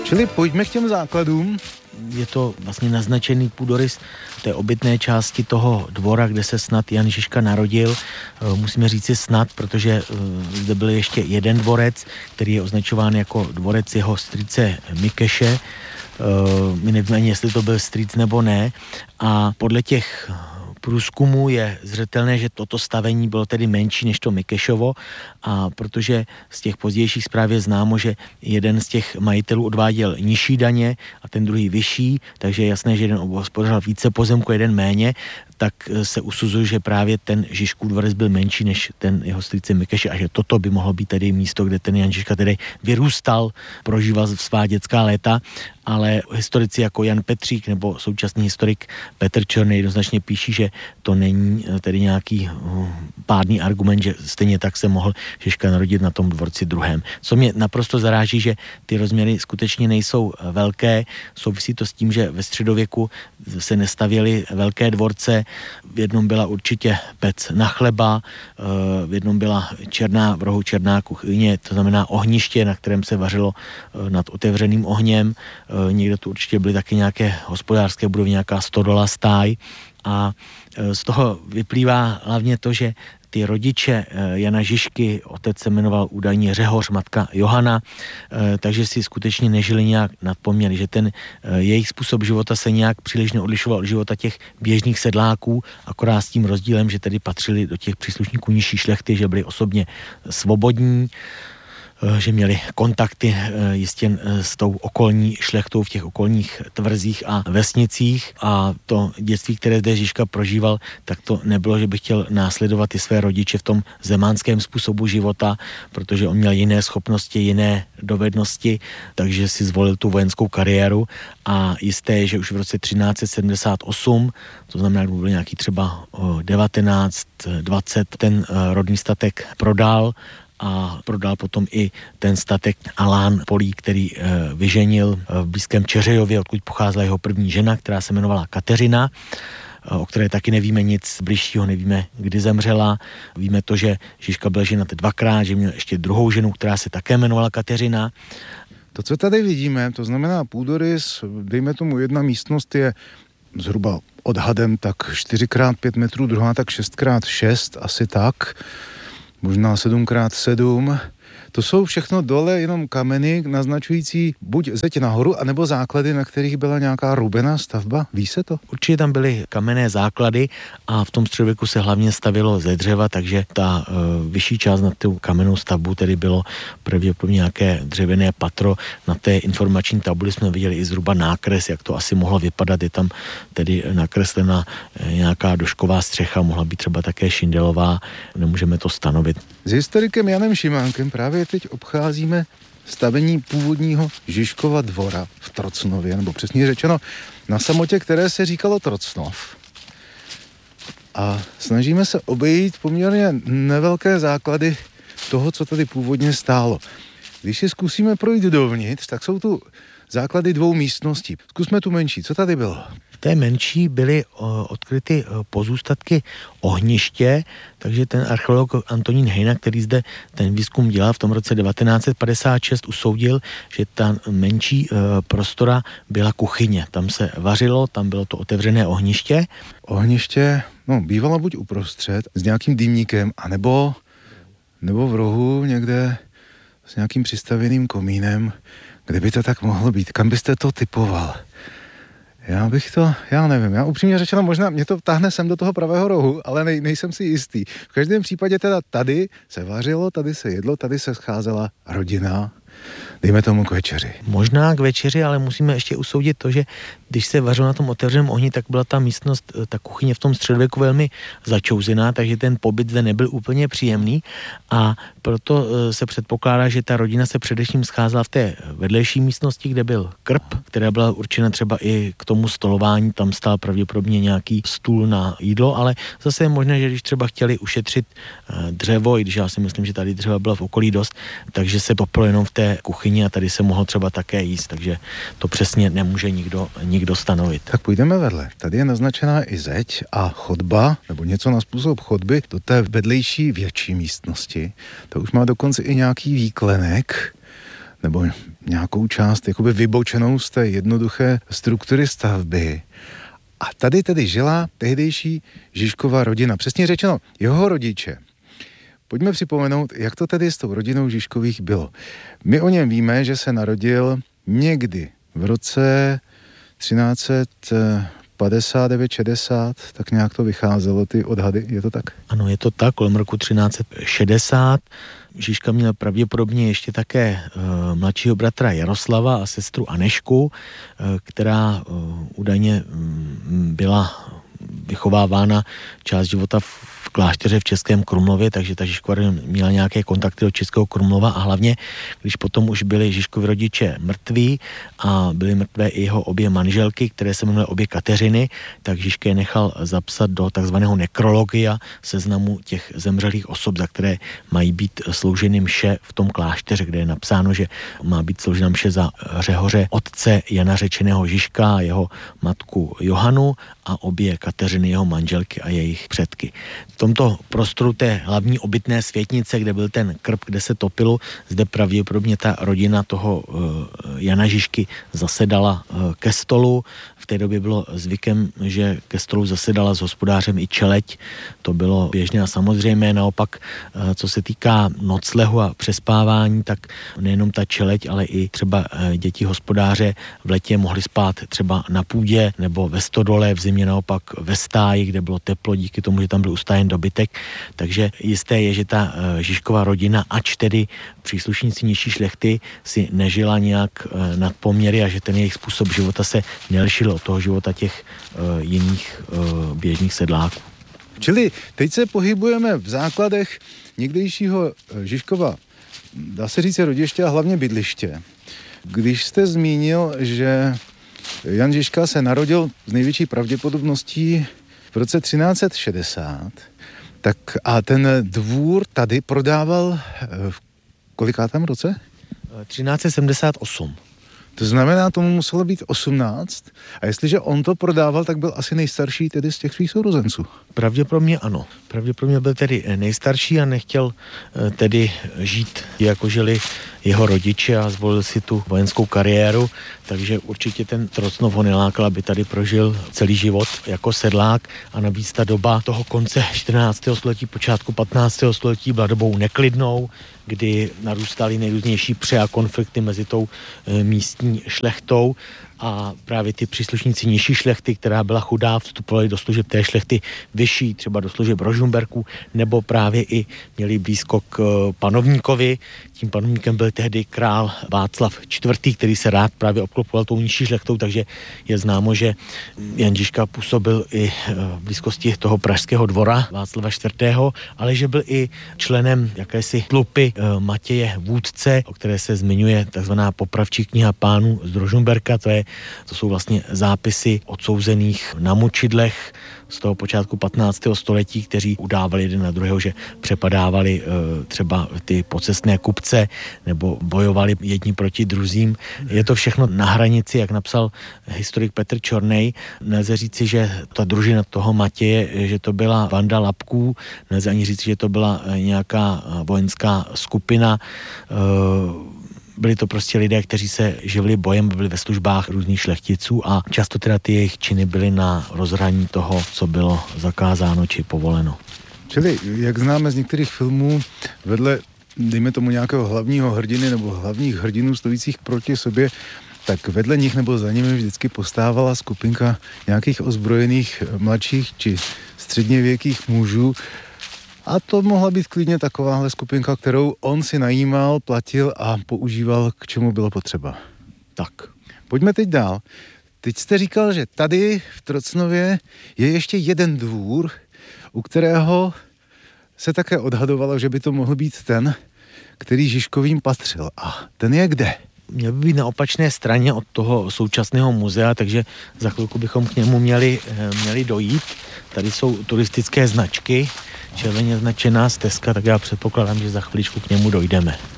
Čili pojďme k těm základům. Je to vlastně naznačený půdorys té obytné části toho dvora, kde se snad Jan Žižka narodil. Musíme říct si snad, protože zde byl ještě jeden dvorec, který je označován jako dvorec jeho strýce Mikeše. My nevíme ani, jestli to byl strýc nebo ne. A podle těch průzkumu je zřetelné, že toto stavení bylo tedy menší než to Mikešovo, a protože z těch pozdějších zpráv je známo, že jeden z těch majitelů odváděl nižší daně a ten druhý vyšší, takže je jasné, že jeden obhospodařoval více pozemku, jeden méně, tak se usuzuje, že právě ten Žižkův dvorec byl menší než ten jeho strýce Mikeše a že toto by mohlo být tedy místo, kde ten Jan Žižka tedy vyrůstal, prožíval svá dětská léta, ale historici jako Jan Petřík nebo současný historik Petr Černý jednoznačně píší, že to není tedy nějaký pádný argument, že stejně tak se mohl Žižka narodit na tom dvorci druhém. Co mě naprosto zaráží, že ty rozměry skutečně nejsou velké, souvisí to s tím, že ve středověku se nestavěly velké dvorce, v jednom byla určitě pec na chleba, v jednom byla v rohu černá kuchyně, to znamená ohniště, na kterém se vařilo nad otevřeným ohněm, někde tu určitě byly taky nějaké hospodářské budovy, nějaká stodola, stáj, a z toho vyplývá hlavně to, že ty rodiče Jana Žižky, otec se jmenoval údajně Řehoř, matka Johana, takže si skutečně nežili nějak nadpoměry, že ten jejich způsob života se nějak příliš neodlišoval od života těch běžných sedláků, akorát s tím rozdílem, že tedy patřili do těch příslušníků nižší šlechty, že byli osobně svobodní, že měli kontakty jistě s tou okolní šlechtou v těch okolních tvrzích a vesnicích, a to dětství, které zde Žižka prožíval, tak to nebylo, že by chtěl následovat i své rodiče v tom zemánském způsobu života, protože on měl jiné schopnosti, jiné dovednosti, takže si zvolil tu vojenskou kariéru, a jisté je, že už v roce 1378, to znamená, když byl nějaký třeba 19-20, ten rodný statek prodal a prodal potom i ten statek Alán Polí, který vyženil v blízkém Čeřejově, odkud pocházela jeho první žena, která se jmenovala Kateřina, o které taky nevíme nic bližšího, nevíme, kdy zemřela. Víme to, že Žižka byl ženat dvakrát, že měl ještě druhou ženu, která se také jmenovala Kateřina. To, co tady vidíme, to znamená půdorys, dejme tomu jedna místnost je zhruba odhadem tak 4x5 metrů, druhá tak 6x6, asi tak, možná 7x7. To jsou všechno dole jenom kameny naznačující buď zeď nahoru, anebo základy, na kterých byla nějaká rubená stavba. Ví se to? Určitě tam byly kamenné základy a v tom středověku se hlavně stavilo ze dřeva, takže ta vyšší část na tu kamennou stavbu tedy bylo pravděpodobně nějaké dřevěné patro. Na té informační tabuli jsme viděli i zhruba nákres, jak to asi mohlo vypadat. Je tam tedy nakreslena nějaká došková střecha, mohla být třeba také šindelová, nemůžeme to stanovit. S historikem Janem Šimánkem právě teď obcházíme stavení původního Žižkova dvora v Trocnově, nebo přesně řečeno na samotě, které se říkalo Trocnov. A snažíme se obejít poměrně nevelké základy toho, co tady původně stálo. Když si zkusíme projít dovnitř, tak jsou tu základy dvou místností. Zkusme tu menší. Co tady bylo? V té menší byly odkryty pozůstatky ohniště, takže ten archeolog Antonín Hejna, který zde ten výzkum dělal v tom roce 1956, usoudil, že ta menší prostora byla kuchyně. Tam se vařilo, tam bylo to otevřené ohniště. Ohniště, bývalo buď uprostřed s nějakým dýmníkem, anebo v rohu někde s nějakým přistavěným komínem. Kde by to tak mohlo být? Kam byste to typoval? Já nevím, já upřímně řečeno, možná mě to táhne sem do toho pravého rohu, ale nejsem si jistý. V každém případě teda tady se vařilo, tady se jedlo, tady se scházela rodina, dejme tomu k večeři. Možná k večeři, ale musíme ještě usoudit to, že když se vařilo na tom otevřeném ohni, tak byla ta místnost, ta kuchyně v tom středověku velmi začouzená, takže ten pobyt zde nebyl úplně příjemný, a proto se předpokládá, že ta rodina se především scházela v té vedlejší místnosti, kde byl krb, která byla určena třeba i k tomu stolování, tam stál pravděpodobně nějaký stůl na jídlo, ale zase je možné, že když třeba chtěli ušetřit dřevo, i když já si myslím, že tady dřeva byla v okolí dost, takže se topilo jenom v té kuchyni a tady se mohlo třeba také jíst, takže to přesně nemůže nikdo stanovit. Tak půjdeme vedle. Tady je naznačená i zeď a chodba, nebo něco na způsob chodby do té vedlejší větší místnosti. To už má dokonce i nějaký výklenek. nebo nějakou část jakoby vybočenou z té jednoduché struktury stavby. A tady tedy žila tehdejší Žižkova rodina. Přesně řečeno, jeho rodiče. Pojďme připomenout, jak to tedy s tou rodinou Žižkových bylo. My o něm víme, že se narodil někdy v roce 1359-60, tak nějak to vycházelo, ty odhady, je to tak? Ano, je to tak, kolem roku 1360. Žižka měl pravděpodobně ještě také mladšího bratra Jaroslava a sestru Anežku, která údajně byla vychovávána část života v klášteře v Českém Krumlově, takže ta Žižkova měla nějaké kontakty do Českého Krumlova a hlavně, když potom už byli Žižkovi rodiče mrtví a byly mrtvé i jeho obě manželky, které se jmenovaly obě Kateřiny, tak Žižka je nechal zapsat do takzvaného nekrologia, seznamu těch zemřelých osob, za které mají být slouženy mše v tom klášteře, kde je napsáno, že má být sloužena mše za Řehoře otce Jana řečeného Žižka a jeho matku Johanu a obě Kateřiny, jeho manželky a jejich předky. V tomto prostoru té hlavní obytné světnice, kde byl ten krb, kde se topilo, zde pravděpodobně ta rodina toho Jana Žižky zasedala ke stolu. V té době bylo zvykem, že ke stolu zasedala s hospodářem i čeleď. To bylo běžné a samozřejmé. Naopak, co se týká noclehu a přespávání, tak nejenom ta čeleď, ale i třeba děti hospodáře v letě mohly spát třeba na půdě nebo ve stodole, v zimě naopak ve stáji, kde bylo teplo díky tomu, že tam byl ustájen dobytek. Takže jisté je, že ta Žižkova rodina, ač tedy příslušníci nižší šlechty, si nežila nějak nad poměry a že ten jejich způsob života se nelišil od toho života těch jiných běžných sedláků. Čili teď se pohybujeme v základech někdejšího Žižkova, dá se říct, rodiště a hlavně bydliště. Když jste zmínil, že Jan Žižka se narodil s největší pravděpodobností v roce 1360, tak a ten dvůr tady prodával v kolikátém roce? 1378. To znamená, tomu muselo být 18 a jestliže on to prodával, tak byl asi nejstarší tedy z těch svých sourozenců. Pravděpodobně ano. Pravděpodobně byl tedy nejstarší a nechtěl tedy žít, jako žili jeho rodiče a zvolil si tu vojenskou kariéru, takže určitě ten Trocnov ho nelákal, aby tady prožil celý život jako sedlák a navíc ta doba toho konce 14. století, počátku 15. století byla dobou neklidnou, kdy narůstaly nejrůznější pře a konflikty mezi tou místní šlechtou a právě ty příslušníci nižší šlechty, která byla chudá, vstupovali do služeb té šlechty vyšší, třeba do služeb Rožmberků, nebo právě i měli blízko k panovníkovi. Tím panovníkem byl tehdy král Václav IV., který se rád právě obklopoval tou nižší šlechtou, takže je známo, že Jan Žižka působil i v blízkosti toho pražského dvora Václava IV., ale že byl i členem jakési tlupy Matěje Vůdce, o které se zmiňuje takzvaná popravčí kniha pánů z Rožmberka, to jsou vlastně zápisy odsouzených na mučidlech z toho počátku 15. století, kteří udávali jeden na druhého, že přepadávali třeba ty pocestné kupce nebo bojovali jedni proti druzím. Je to všechno na hranici, jak napsal historik Petr Čornej. Nelze říci, že ta družina toho Matěje, že to byla banda lapků, nelze ani říci, že to byla nějaká vojenská skupina. Byli to prostě lidé, kteří se živili bojem, byli ve službách různých šlechticů a často teda ty jejich činy byly na rozhraní toho, co bylo zakázáno či povoleno. Čili, jak známe z některých filmů, vedle, dejme tomu, nějakého hlavního hrdiny nebo hlavních hrdinů stojících proti sobě, tak vedle nich nebo za nimi vždycky postávala skupinka nějakých ozbrojených mladších či středněvěkých mužů. A to mohla být klidně takováhle skupinka, kterou on si najímal, platil a používal, k čemu bylo potřeba. Tak, pojďme teď dál. Teď jste říkal, že tady v Trocnově je ještě jeden dvůr, u kterého se také odhadovalo, že by to mohl být ten, který Žižkovým patřil. A ten je kde? Měl by být na opačné straně od toho současného muzea, takže za chvilku bychom k němu měli dojít. Tady jsou turistické značky, červeně značená stezka, tak já předpokládám, že za chviličku k němu dojdeme.